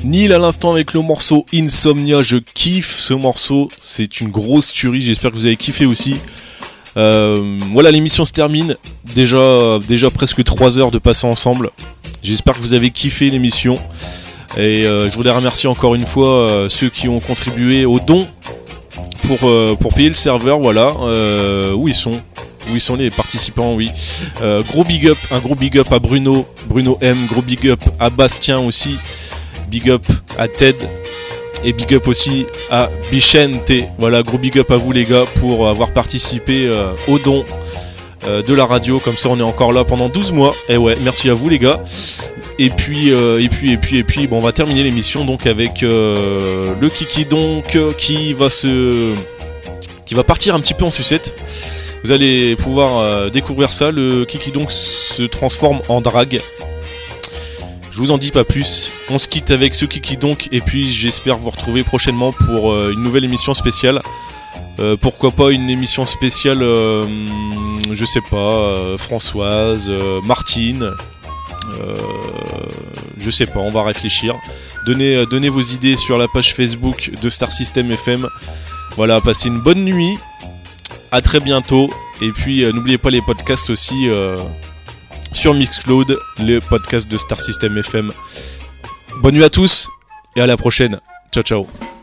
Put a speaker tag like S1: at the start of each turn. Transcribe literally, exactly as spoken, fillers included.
S1: Neil à l'instant avec le morceau Insomnia, je kiffe ce morceau, c'est une grosse tuerie, j'espère que vous avez kiffé aussi. Euh, voilà, l'émission se termine, déjà, déjà presque trois heures de passer ensemble, j'espère que vous avez kiffé l'émission. Et euh, je voulais remercier encore une fois euh, ceux qui ont contribué au don pour, euh, pour payer le serveur, voilà, euh, où ils sont Où ils sont les participants, oui. Euh, gros big up, un gros big up à Bruno, Bruno M, gros big up à Bastien aussi, big up à Ted, et big up aussi à Bichente. Voilà, gros big up à vous les gars pour avoir participé euh, au don euh, de la radio, comme ça on est encore là pendant douze mois. Et ouais, merci à vous les gars. Et puis, euh, et puis, et puis, et puis, bon, on va terminer l'émission donc avec euh, le Kiki donc qui va se, qui va partir un petit peu en sucette. Vous allez pouvoir euh, découvrir ça. Le Kiki donc se transforme en drague. Je vous en dis pas plus. On se quitte avec ce Kiki donc et puis j'espère vous retrouver prochainement pour euh, une nouvelle émission spéciale. Euh, pourquoi pas une émission spéciale, euh, je sais pas, euh, Françoise, euh, Martine. Euh, je sais pas, on va réfléchir. Donnez, euh, donnez vos idées sur la page Facebook de Star System F M. Voilà, passez une bonne nuit. À très bientôt. Et puis euh, n'oubliez pas les podcasts aussi euh, sur Mixcloud, les podcasts de Star System F M. Bonne nuit à tous et à la prochaine. Ciao ciao.